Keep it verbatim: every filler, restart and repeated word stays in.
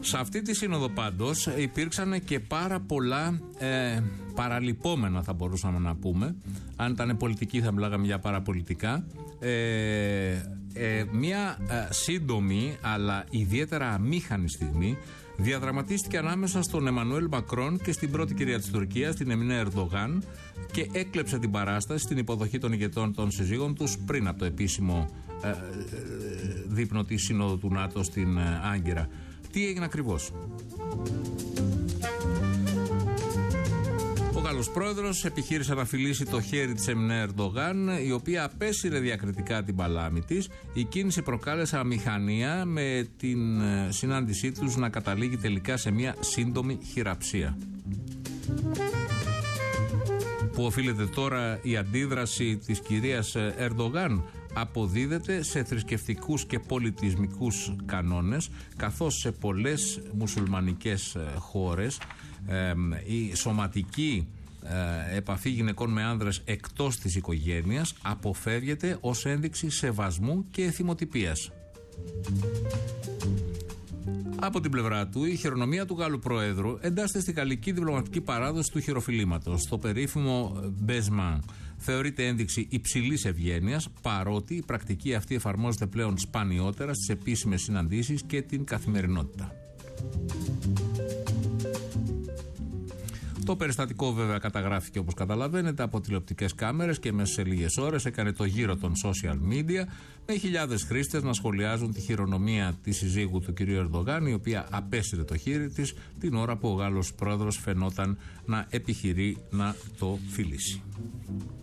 Σε αυτή τη σύνοδο πάντως υπήρξαν και πάρα πολλά ε, παραλυπόμενα, θα μπορούσαμε να πούμε. Αν ήταν πολιτική θα μιλάγαμε για παραπολιτικά. Ε, ε, μια ε, σύντομη αλλά ιδιαίτερα αμήχανη στιγμή διαδραματίστηκε ανάμεσα στον Εμμανουέλ Μακρόν και στην πρώτη κυρία της Τουρκίας, την Εμίνε Ερντογάν, και έκλεψε την παράσταση στην υποδοχή των ηγετών των συζύγων τους πριν από το επίσημο ε, ε, δείπνο της Συνόδου του ΝΑΤΟ στην ε, Άγκυρα. Τι έγινε ακριβώς? Ο Γάλλος πρόεδρος επιχείρησε να φιλήσει το χέρι της Εμίνε Ερντογάν, η οποία απέσυρε διακριτικά την παλάμη της. Η κίνηση προκάλεσε αμηχανία, με την συνάντησή τους να καταλήγει τελικά σε μια σύντομη χειραψία. Που οφείλεται τώρα η αντίδραση της κυρίας Ερντογάν? Αποδίδεται σε θρησκευτικούς και πολιτισμικούς κανόνες, καθώς σε πολλές μουσουλμανικές χώρες ε, η σωματική ε, επαφή γυναικών με άνδρες εκτός της οικογένειας αποφεύγεται ως ένδειξη σεβασμού και εθιμοτυπίας. Από την πλευρά του, η χειρονομία του Γάλλου Προέδρου εντάσσεται στη γαλλική διπλωματική παράδοση του χειροφυλίματος. Το περίφημο μπεσμάν θεωρείται ένδειξη υψηλής ευγένειας, παρότι η πρακτική αυτή εφαρμόζεται πλέον σπανιότερα στις επίσημες συναντήσεις και την καθημερινότητα. Το περιστατικό βέβαια καταγράφηκε, όπως καταλαβαίνετε, από τηλεοπτικές κάμερες και μέσα σε λίγες ώρες έκανε το γύρο των social media, με χιλιάδες χρήστες να σχολιάζουν τη χειρονομία της συζύγου του κ. Ερντογάν, η οποία απέσυρε το χέρι της την ώρα που ο Γάλλος πρόεδρος φαινόταν να επιχειρεί να το φιλήσει.